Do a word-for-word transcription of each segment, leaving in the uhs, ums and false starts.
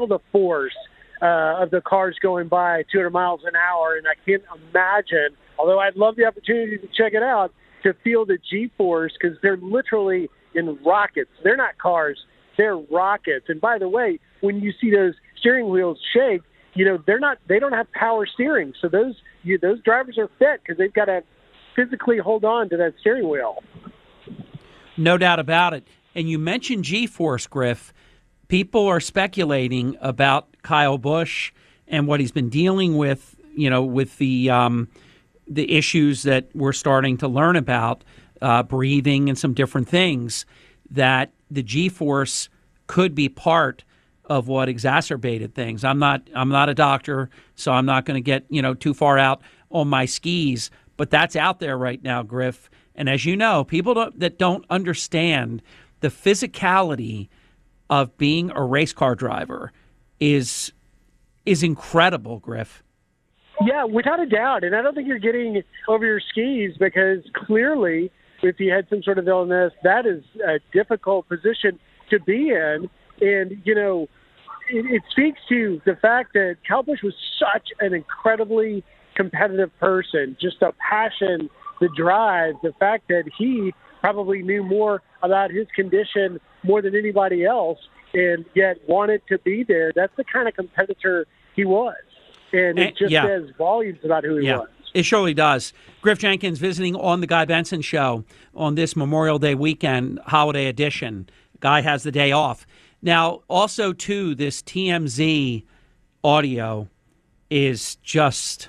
feel the force uh, of the cars going by two hundred miles an hour, and I can't imagine, although I'd love the opportunity to check it out, to feel the G-force, because they're literally in rockets. They're not cars, they're rockets. And by the way, when you see those steering wheels shake, you know, they're not, they don't have power steering. So those, you, those drivers are fit because they've got to physically hold on to that steering wheel. No doubt about it. And you mentioned G-force, Griff. People are speculating about Kyle Busch and what he's been dealing with, you know, with the um, the issues that we're starting to learn about, uh, breathing and some different things, that the G-force could be part of what exacerbated things. I'm not I'm not a doctor, so I'm not going to get, you know, too far out on my skis, but that's out there right now, Griff. And as you know, people don't, that don't understand the physicality of being a race car driver is is incredible, Griff. Yeah, without a doubt. And I don't think you're getting over your skis, because clearly if you had some sort of illness, that is a difficult position to be in. And, you know, it, it speaks to the fact that Kyle Busch was such an incredibly competitive person, just a passion, the drive, the fact that he probably knew more about his condition more than anybody else, and yet wanted to be there. That's the kind of competitor he was. And it just yeah. says volumes about who he yeah. was. It surely does. Griff Jenkins visiting on the Guy Benson Show on this Memorial Day weekend, holiday edition. Guy has the day off. Now, also, too, this T M Z audio is just,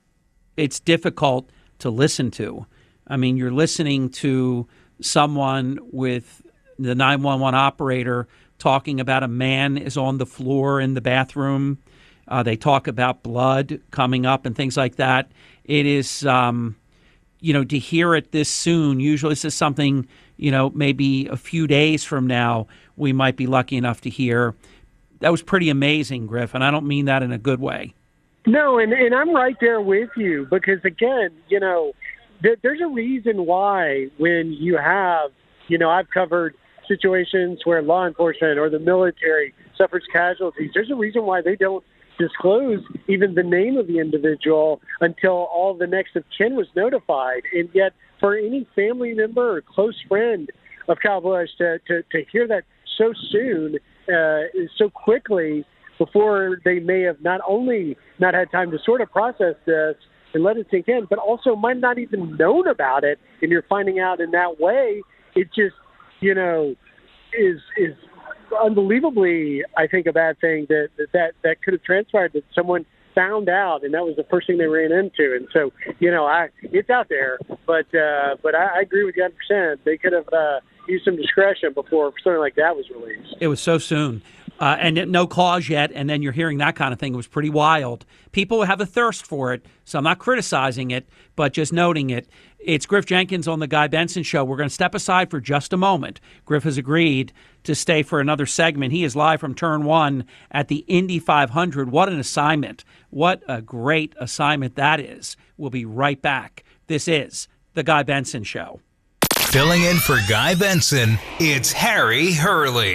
it's difficult to listen to. I mean, you're listening to someone with the nine one one operator talking about a man is on the floor in the bathroom. Uh, they talk about blood coming up and things like that. It is, um, you know, to hear it this soon, usually this is something, you know, maybe a few days from now we might be lucky enough to hear. That was pretty amazing, Griff, and I don't mean that in a good way. No, and, and I'm right there with you, because, again, you know, th- there's a reason why when you have, you know, I've covered situations where law enforcement or the military suffers casualties. There's a reason why they don't disclose even the name of the individual until all the next of kin was notified. And yet for any family member or close friend of Kyle Busch to, to, to hear that so soon, uh, so quickly, before they may have not only not had time to sort of process this and let it sink in, but also might not even known about it, and you're finding out in that way, it just, you know, is is unbelievably, I think, a bad thing that that that could have transpired, that someone found out, and that was the first thing they ran into. And so, you know, I it's out there, but uh, but I, I agree with you one hundred percent. They could have uh, used some discretion before something like that was released. It was so soon. Uh, and no cause yet, and then you're hearing that kind of thing. It was pretty wild. People have a thirst for it, so I'm not criticizing it, but just noting it. It's Griff Jenkins on the Guy Benson Show. We're going to step aside for just a moment. Griff has agreed to stay for another segment. He is live from Turn one at the Indy five hundred. What an assignment. What a great assignment that is. We'll be right back. This is the Guy Benson Show. Filling in for Guy Benson, it's Harry Hurley.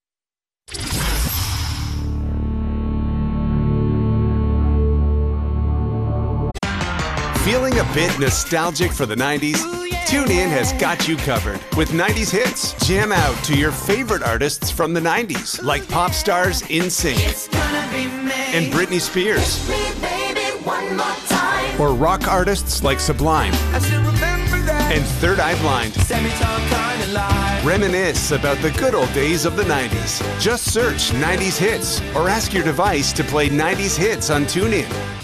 Feeling a bit nostalgic for the nineties? TuneIn has got you covered with nineties hits. Jam out to your favorite artists from the nineties, like pop stars NSYNC and Britney Spears, or rock artists like Sublime and Third Eye Blind. Reminisce about the good old days of the nineties. Just search nineties hits or ask your device to play nineties hits on TuneIn.